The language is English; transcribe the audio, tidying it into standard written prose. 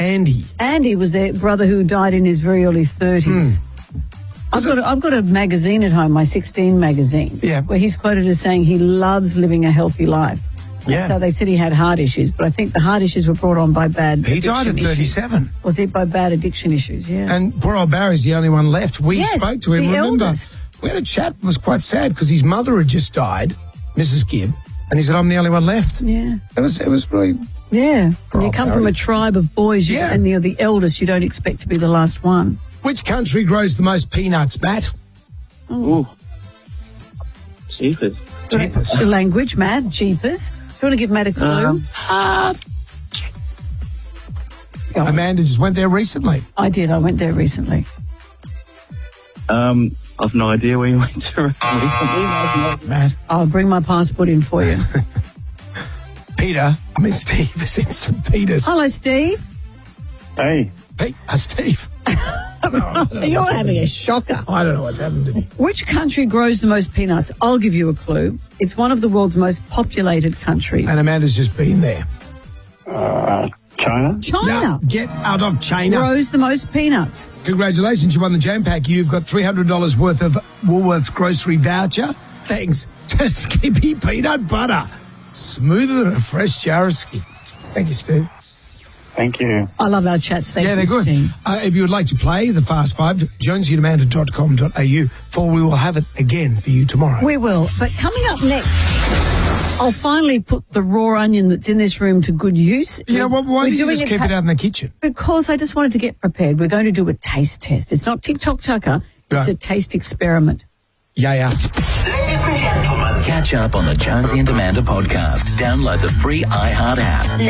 Andy. Andy was their brother who died in his very early 30s. I've got a magazine at home, my 16 magazine, where he's quoted as saying he loves living a healthy life. Yeah. So they said he had heart issues, but I think the heart issues were brought on by bad He died at 37. issues. Was it by bad addiction issues? Yeah. And poor old Barry's the only one left. We spoke to him, the remember? eldest. We had a chat. It was quite sad because his mother had just died, Mrs. Gibb, and he said, I'm the only one left. Yeah. It was really... Yeah. When you old come Barry. from a tribe of boys and you're the eldest, you don't expect to be the last one. Which country grows the most peanuts, Matt? Ooh. Jeepers. Jeepers. Language, Matt. Jeepers. Do you want to give Matt a clue? Go on. Amanda just went there recently. I did. I went there recently. I've no idea where you went to recently. Matt. I'll bring my passport in for you. Steve is in St. Peter's. Hello, Steve. Hey. Steve. You're having a shocker. I don't know what's happened to me. Which country grows the most peanuts? I'll give you a clue. It's one of the world's most populated countries. And Amanda's just been there. China? China Now, get out of China. grows the most peanuts. Congratulations, you won the Jam Pack. You've got $300 worth of Woolworths grocery voucher. Thanks to Skippy Peanut Butter. Smoother than a fresh jar of Skippy. Thank you, Steve. Thank you. I love our chats. Thank Yeah, you, they're good. Steve. If you would like to play the Fast Five, jonesyandamanda.com.au, for we will have it again for you tomorrow. We will. But coming up next, I'll finally put the raw onion that's in this room to good use. You know what? Why do you just keep it out in the kitchen? Because I just wanted to get prepared. We're going to do a taste test. It's not TikTok Tucker. It's a taste experiment. Yeah. Ladies and gentlemen, catch up on the Jonesy and Amanda podcast. Download the free iHeart app.